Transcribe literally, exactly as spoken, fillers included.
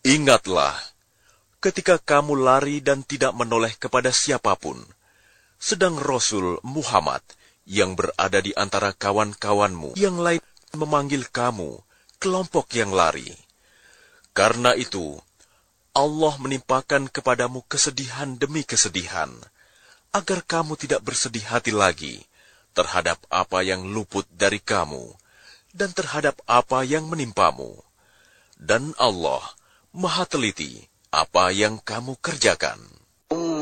Ingatlah, ketika kamu lari dan tidak menoleh kepada siapapun, sedang Rasul Muhammad yang berada di antara kawan-kawanmu yang lain memanggil kamu, kelompok yang lari. Karena itu, Allah menimpakan kepadamu kesedihan demi kesedihan, agar kamu tidak bersedih hati lagi terhadap apa yang luput dari kamu, dan terhadap apa yang menimpamu. Dan Allah Maha teliti apa yang kamu kerjakan.